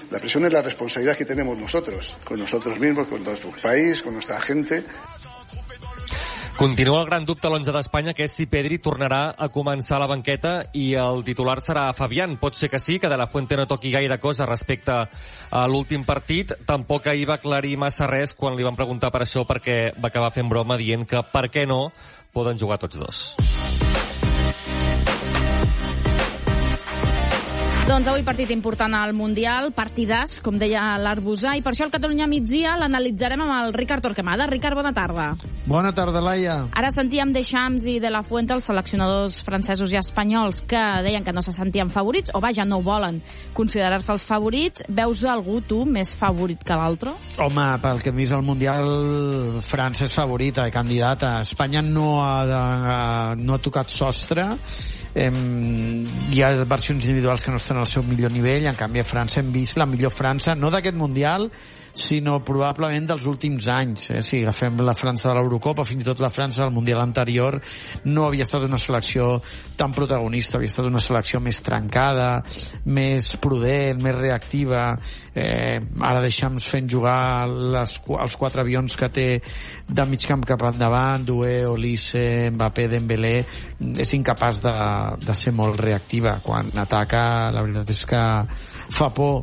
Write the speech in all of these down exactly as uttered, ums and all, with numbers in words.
La presión es la responsabilidad que tenemos nosotros, con nosotros mismos, con nuestro país, con nuestra gente. Continua el gran dubte a l'onze d'Espanya, que és si Pedri tornarà a començar a la banqueta i el titular serà Fabián. Pot ser que sí, que De La Fuente no toqui gaire cosa respecte a l'últim partit. Tampoc ahir va aclarir massa res quan li van preguntar per això, perquè va acabar fent broma dient que per què no poden jugar tots dos. Doncs avui partit important al Mundial, partidàs, com deia l'Arbusà, i per això el Catalunya migdia l'analitzarem amb el Ricard Torquemada. Ricard, bona tarda. Bona tarda, Laia. Ara sentíem Deschamps i De La Fuente, els seleccionadors francesos i espanyols, que deien que no se sentien favorits, o vaja, no volen considerar-se els favorits. Veus algú, tu, més favorit que l'altre? Home, pel que hem vist al Mundial, França és favorita i candidata. Espanya no ha, de, no ha tocat sostre. Eh, hi ha versions individuals que no estan al seu millor nivell. En canvi a França hem vist la millor França, no d'aquest Mundial, sinó probablement dels últims anys. Eh? Si agafem la França de l'Eurocopa, fins i tot la França del Mundial anterior, no havia estat una selecció tan protagonista, havia estat una selecció més trencada, més prudent, més reactiva. Eh, ara deixem fent jugar les, els quatre avions que té de mig camp cap endavant, Doué, Olise, Mbappé, Dembélé. És incapaç de, de ser molt reactiva. Quan ataca, la veritat és que fa por.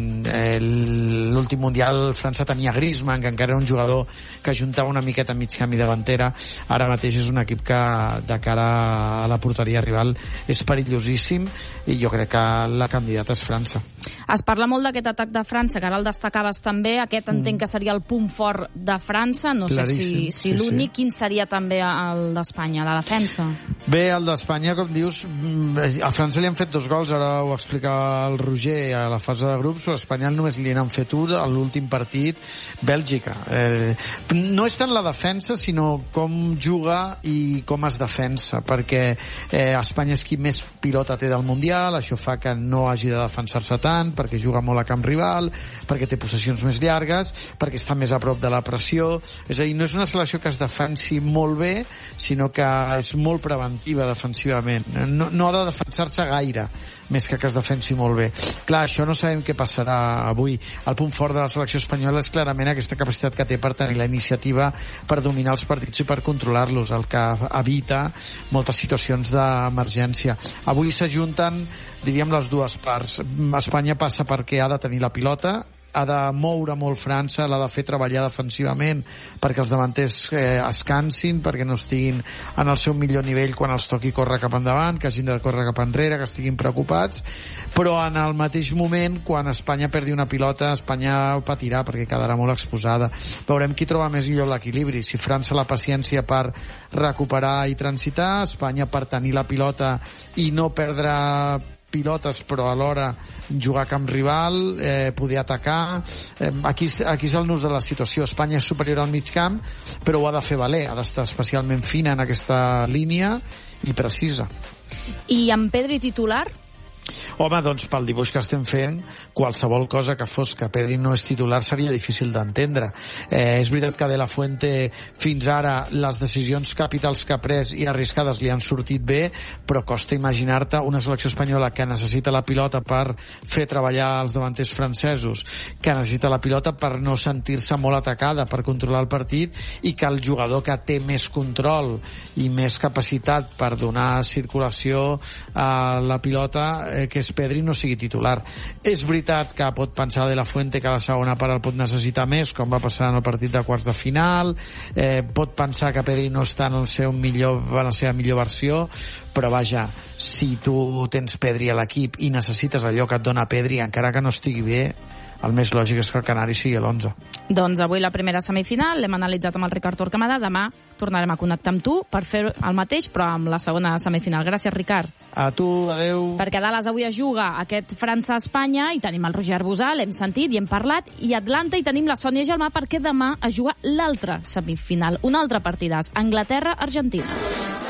L'últim Mundial França tenia Griezmann, que encara era un jugador que ajuntava una miqueta mig camp i davantera. Ara mateix és un equip que de cara a la porteria rival és perillosíssim, i jo crec que la candidata és França. Es parla molt d'aquest atac de França, que ara el destacaves també. Aquest entenc mm. que seria el punt fort de França. No Claríssim. sé si, si sí, l'únic. Sí. Quin seria també el d'Espanya, la defensa? Bé, el d'Espanya, com dius, a França li han fet dos gols, ara ho explicava el Roger a la fase de grups, però a Espanya només li han fet un a l'últim partit, Bèlgica. Eh, no és tant la defensa, sinó com juga i com es defensa, perquè eh, Espanya és qui més pilota té del Mundial, això fa que no hagi de defensar-se tant, perquè juga molt a camp rival, perquè té possessions més llargues, perquè està més a prop de la pressió. És a dir, no és una selecció que es defensi molt bé, sinó que és molt preventiva defensivament. No, no ha de defensar-se gaire, més que que es defensi molt bé. Clar, això no sabem què passarà avui. El punt fort de la selecció espanyola és clarament aquesta capacitat que té per tenir la iniciativa, per dominar els partits i per controlar-los, el que evita moltes situacions d'emergència. Avui s'ajunten, diríem, les dues parts. Espanya passa perquè ha de tenir la pilota, ha de moure molt França, l'ha de fer treballar defensivament perquè els davanters eh, es cansin, perquè no estiguin en el seu millor nivell quan els toqui córrer cap endavant, que hagin de córrer cap enrere, que estiguin preocupats, però en el mateix moment, quan Espanya perdi una pilota, Espanya patirà perquè quedarà molt exposada. Veurem qui troba més millor l'equilibri, si França la paciència per recuperar i transitar, Espanya per tenir la pilota i no perdre pilotes, però alhora jugar a camp rival, eh, poder atacar. Eh, aquí, aquí és el nus de la situació. Espanya és superior al mig camp, però ho ha de fer valer, ha d'estar especialment fina en aquesta línia i precisa. I amb Pedri titular? Home, doncs pel dibuix que estem fent, qualsevol cosa que fos que Pedri no és titular seria difícil d'entendre. Eh, és veritat que De La Fuente fins ara les decisions capitals que ha pres i arriscades li han sortit bé, però costa imaginar-te una selecció espanyola que necessita la pilota per fer treballar els davanters francesos, que necessita la pilota per no sentir-se molt atacada, per controlar el partit, i que el jugador que té més control i més capacitat per donar circulació a la pilota, que és Pedri, no sigui titular. És veritat que pot pensar De La Fuente que la segona part el pot necessitar més, com va passar en el partit de quarts de final, eh, pot pensar que Pedri no està en, el seu millor, en la seva millor versió, però vaja, si tu tens Pedri a l'equip i necessites allò que et dona Pedri, encara que no estigui bé, el més lògic és que el Canari sigui a l'onze. Doncs avui la primera semifinal l'hem analitzat amb el Ricard Torquemada. Demà tornarem a connectar amb tu per fer el mateix, però amb la segona semifinal. Gràcies, Ricard. A tu, adeu. Perquè a Dallas avui es juga aquest França-Espanya i tenim el Roger Arbusà, l'hem sentit i hem parlat, i Atlanta i tenim la Sònia Gelmà, perquè demà es juga l'altra semifinal, un altre partidàs, Anglaterra-Argentina.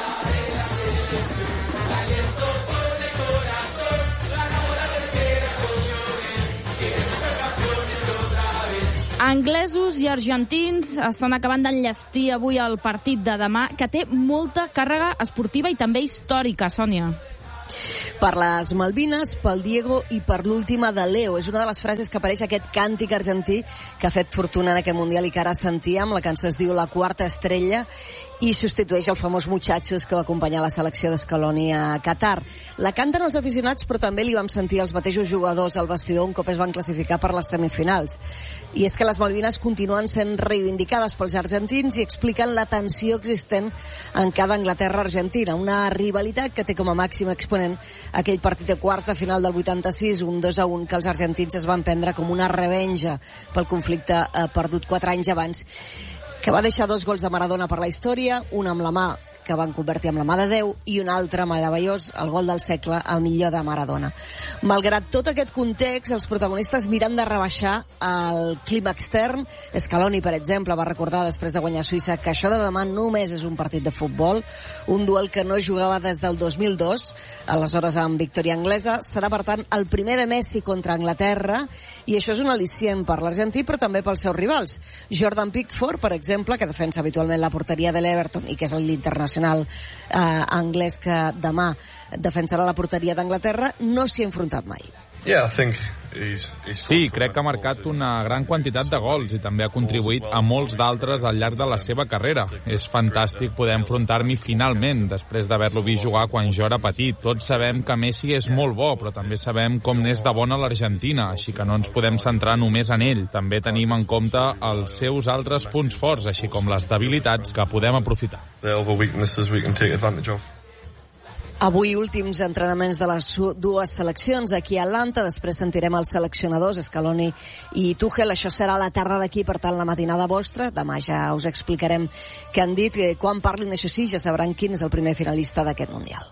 Anglesos i argentins estan acabant d'enllestir avui el partit de demà, que té molta càrrega esportiva i també històrica, Sònia. Per les Malvines, pel Diego i per l'última de Leo. És una de les frases que apareix aquest càntic argentí que ha fet fortuna en aquest Mundial i que ara sentíem. La cançó es diu La Quarta Estrella i substitueix el famós Muchachos que va acompanyar la selecció d'Scaloni a Qatar. La canten els aficionats, però també li vam sentir els mateixos jugadors al vestidor un cop es van classificar per les semifinals. I és que les Malvines continuen sent reivindicades pels argentins i expliquen la tensió existent en cada Anglaterra-Argentina, una rivalitat que té com a màxim exponent aquell partit de quarts de final del vuitanta-sis, un dos a un, que els argentins es van prendre com una revenja pel conflicte eh, perdut quatre anys abans, que va deixar dos gols de Maradona per la història, un amb la mà que van convertir amb la mà de Déu i un altre meravellós, el gol del segle, el millor de Maradona. Malgrat tot aquest context, els protagonistes miren de rebaixar el clima extern. Scaloni, per exemple, va recordar després de guanyar Suïssa que això de demà només és un partit de futbol, un duel que no jugava des del dos mil dos, aleshores amb victòria anglesa. Serà, per tant, el primer de Messi contra Anglaterra, i això és un al·licient per l'argentí, però també pels seus rivals. Jordan Pickford, per exemple, que defensa habitualment la porteria de l'Everton i que és l'internacional eh, anglès que demà defensarà la porteria d'Anglaterra, no s'hi ha enfrontat mai. Sí, crec que ha marcat una gran quantitat de gols i també ha contribuït a molts d'altres al llarg de la seva carrera. És fantàstic poder enfrontar-m'hi finalment, després d'haver-lo vist jugar quan jo era petit. Tots sabem que Messi és molt bo, però també sabem com n'és de bona l'Argentina, així que no ens podem centrar només en ell. També tenim en compte els seus altres punts forts, així com les debilitats que podem aprofitar. Avui últims entrenaments de les dues seleccions aquí a Atlanta, després sentirem els seleccionadors Scaloni i Tuchel. Això serà a la tarda d'aquí, per tant la matinada vostra. Demà ja us explicarem què han dit. Quan parlin, això sí, ja sabran quin és el primer finalista d'aquest Mundial.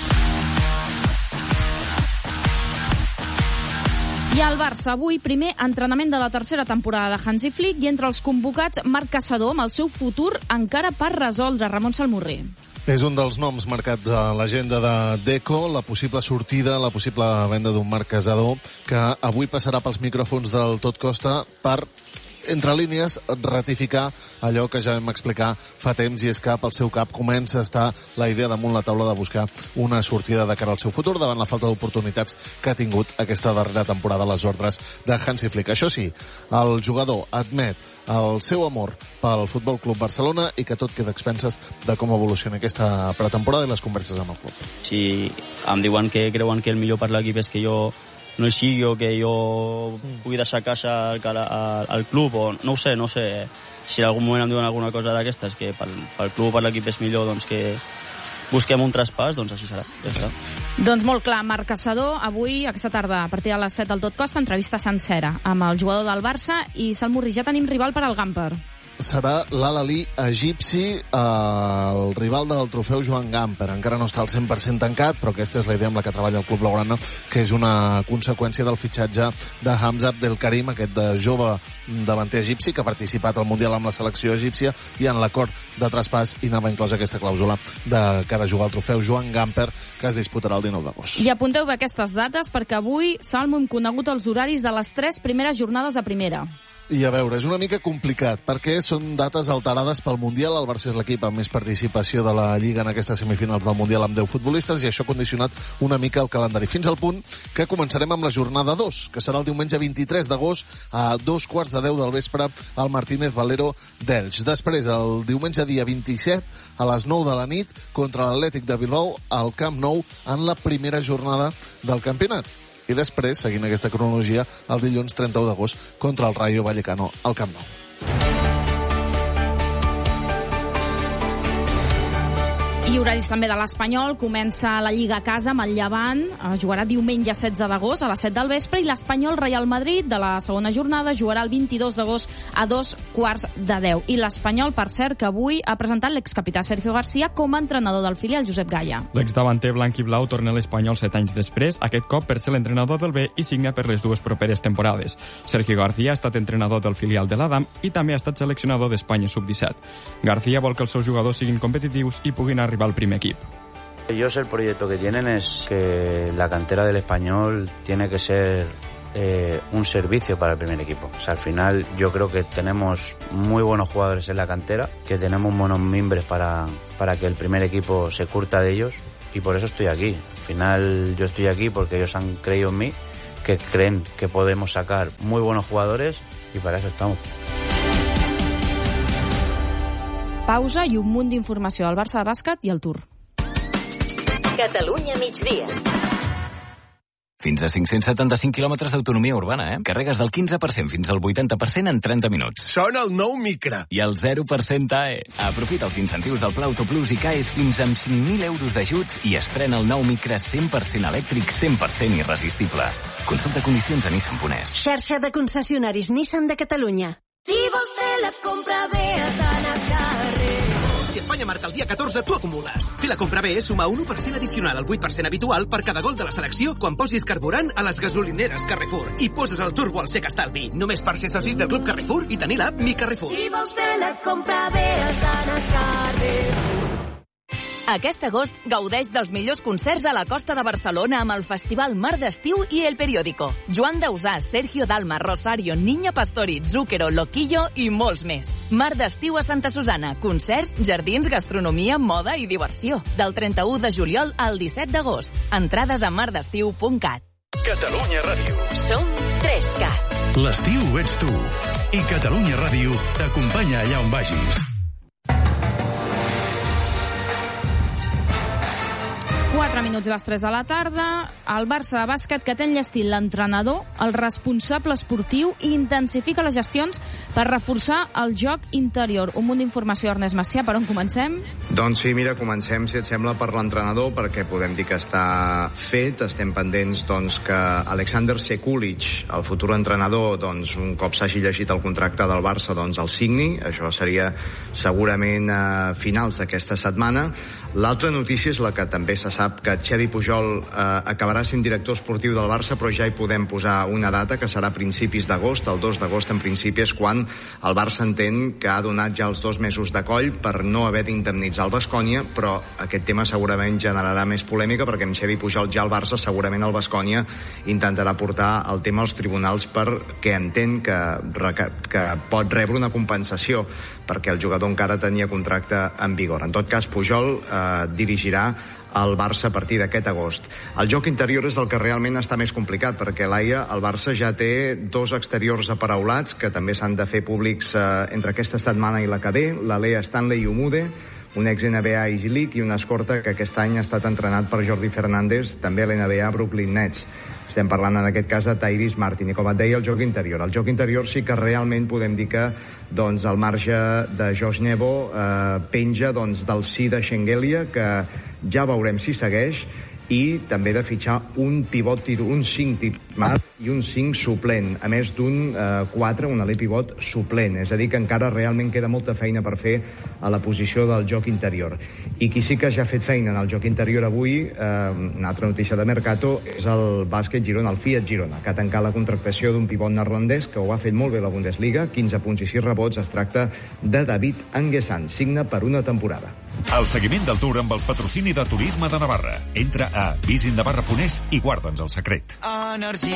I al Barça, avui, primer entrenament de la tercera temporada de Hansi Flick, i entre els convocats Marc Caçador amb el seu futur encara per resoldre. Ramon Salmurri. És un dels noms marcats a l'agenda de Deco, la possible sortida, la possible venda d'un Marc Caçador, que avui passarà pels micròfons del Tot Costa per, entre línies, ratificar allò que ja vam explicar fa temps, i és que pel seu cap comença a estar la idea damunt la taula de buscar una sortida de cara al seu futur davant la falta d'oportunitats que ha tingut aquesta darrera temporada a les ordres de Hansi Flick. Això sí, el jugador admet el seu amor pel Futbol Club Barcelona i que tot queda a expenses de com evoluciona aquesta pretemporada i les converses amb el club. Si em diuen que creuen que el millor per l'equip és que jo no hi sigui o que jo pugui deixar casa al, al, al club, o no ho sé, no ho sé. Si en algun moment em diuen alguna cosa d'aquestes, que pel, pel club o per l'equip és millor, doncs que busquem un traspàs, doncs així serà. Ja està. Doncs molt clar, Marc Caçador, avui, aquesta tarda, a partir de les set del Tot Costa, entrevista sencera amb el jugador del Barça. I Salmurri, ja tenim rival per al Gamper. Serà l'Al-Ahly egipci, eh, el rival del trofeu Joan Gamper. Encara no està al cent per cent tancat, però aquesta és la idea amb la que treballa el club blaugrana, que és una conseqüència del fitxatge de Hamza Abdelkarim, aquest de jove davanter egipci que ha participat al Mundial amb la selecció egípcia, i en l'acord de traspàs hi anava inclosa aquesta clàusula de cara a jugar al trofeu Joan Gamper, que es disputarà el dinou d'agost. I apunteu bé aquestes dates, perquè avui, Salmo, hem conegut els horaris de les tres primeres jornades a primera. I a veure, és una mica complicat, perquè són dates alterades pel Mundial. El Barça és l'equip amb més participació de la Lliga en aquestes semifinals del Mundial, amb deu futbolistes, i això ha condicionat una mica el calendari, fins al punt que començarem amb la jornada dos, que serà el diumenge vint-i-tres d'agost a dos quarts de deu del vespre al Martínez Valero d'Elx. Després, el diumenge dia vint-i-set a les nou de la nit contra l'Atlètic de Bilbao al Camp Nou en la primera jornada del campionat. I després, seguint aquesta cronologia, el dilluns trenta-u d'agost contra el Rayo Vallecano al Camp Nou. I horaris també de l'Espanyol. Comença la Lliga a casa amb el Llevant. Jugarà diumenge setze d'agost a les set del vespre, i l'Espanyol Real Madrid de la segona jornada jugarà el vint-i-dos d'agost a dos quarts de deu. I l'Espanyol, per cert, que avui ha presentat l'excapità Sergio García com a entrenador del filial, Josep Gaya. L'exdavanter blanc i blau torna a l'Espanyol set anys després, aquest cop per ser l'entrenador del B, i signa per les dues properes temporades. Sergio García ha estat entrenador del filial de l'Adam i també ha estat seleccionador d'Espanya sub disset. García vol que els seus jugadors siguin competitius i puguin arribar al primer equip. Ellos el proyecto que tienen es que la cantera del Español tiene que ser eh, un servicio para el primer equipo. O sea, al final yo creo que tenemos muy buenos jugadores en la cantera, que tenemos buenos mimbres para, para que el primer equipo se curta de ellos, y por eso estoy aquí. Al final yo estoy aquí porque ellos han creído en mí, que creen que podemos sacar muy buenos jugadores y para eso estamos. Pausa i un munt d'informació al Barça de bàsquet i al Tour. Catalunya migdia. Fins a cinc-cents setanta-cinc quilòmetres d'autonomia urbana, eh? Carregues del quinze per cent fins al vuitanta per cent en trenta minuts. Són el nou Micra. I el zero per cent A E. Aprofita els incentius del Pla Autoplus i caes fins amb cinc mil euros d'ajuts i estrena el nou Micra cent per cent elèctric, cent per cent irresistible. Consulta condicions a Nissan Ponès. Xarxa de concessionaris Nissan de Catalunya. Si vols fer la compra bé, has d'anar a carrer. Si Espanya marca el dia catorze, tu acumules. Fer la compra bé és sumar un u per cent addicional al vuit per cent habitual per cada gol de la selecció quan posis carburant a les gasolineres Carrefour. I poses el turbo al sec estalvi. Només per ser socis del Club Carrefour i tenir l'app Mi Carrefour. Si vols fer la compra bé, has d'anar a Carrefour. Aquest agost gaudeix dels millors concerts a la costa de Barcelona amb el Festival Mar d'Estiu i El Periódico. Joan Dausà, Sergio Dalma, Rosario, Niña Pastori, Zúquero, Loquillo i molts més. Mar d'Estiu a Santa Susana. Concerts, jardins, gastronomia, moda i diversió. Del trenta-u de juliol al disset d'agost. Entrades a mardestiu punt cat. Catalunya Ràdio. Som tres cat. L'estiu ets tu. I Catalunya Ràdio t'acompanya allà on vagis. quatre minuts a les tres de la tarda, el Barça de bàsquet que té enllestit l'entrenador, el responsable esportiu, i intensifica les gestions per reforçar el joc interior. Un munt d'informació, Ernest Macià, per on comencem? Doncs sí, mira, comencem, si et sembla, per l'entrenador, perquè podem dir que està fet. Estem pendents doncs, que Alexander Sekulic, el futur entrenador, doncs, un cop s'hagi llegit el contracte del Barça, doncs el signi. Això seria segurament a finals d'aquesta setmana. L'altra notícia és la que també se sap que Xavi Pujol eh, acabarà sent director esportiu del Barça, però ja hi podem posar una data que serà a principis d'agost. El dos d'agost en principi és quan el Barça entén que ha donat ja els dos mesos de coll per no haver d'indemnitzar el Baskonia, però aquest tema segurament generarà més polèmica perquè amb Xavi Pujol ja el Barça, segurament el Baskonia intentarà portar el tema als tribunals perquè entén que, que pot rebre una compensació perquè el jugador encara tenia contracte en vigor. En tot cas, Pujol eh, dirigirà el Barça a partir d'aquest agost. El joc interior és el que realment està més complicat, perquè l'Aia, el Barça ja té dos exteriors aparaulats que també s'han de fer públics eh, entre aquesta setmana i la que ve, l'Alea Stanley Umude, un ex-N B A i G-League, i una escorta que aquest any ha estat entrenat per Jordi Fernández, també a l'N B A Brooklyn Nets. Estem parlant en aquest cas de Tyrese Martin. I com et deia, el joc interior. El joc interior sí que realment podem dir que doncs, el marge de Josh Nebo eh, penja doncs, del sí de Schengelia, que ja veurem si segueix, i també de fitxar un pivot, un cinc titular i un cinc suplent, a més d'un eh, quatre, un alè pivot suplent. És a dir, que encara realment queda molta feina per fer a la posició del joc interior. I qui sí que ja ha fet feina en el joc interior avui, eh, una altra notícia de Mercato, és el bàsquet Girona, el Fiat Girona, que ha tancat la contractació d'un pivot neerlandès que ho ha fet molt bé la Bundesliga, quinze punts i sis rebots. Es tracta de David Anguessan, signa per una temporada. El seguiment del Tour amb el patrocini de Turisme de Navarra. Entra a visit navarra punt es i guarda'ns el secret. Energia.